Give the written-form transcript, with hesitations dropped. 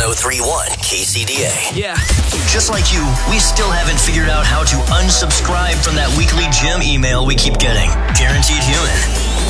103.1 KCDA. Yeah. Just like you, we still haven't figured out how to unsubscribe from that weekly gym email we keep getting. Guaranteed Human.